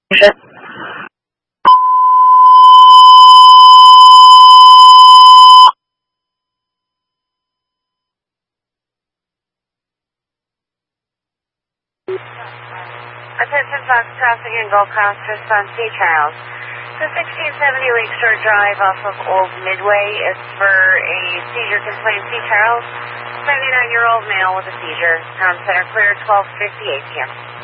Attention Fox traffic in Gold Coast, respond C. Charles. The 1670 Lakeshore Drive off of Old Midway is for a seizure complaint. C. Charles, 79-year-old male with a seizure. Town Center clear, 12:58 p.m.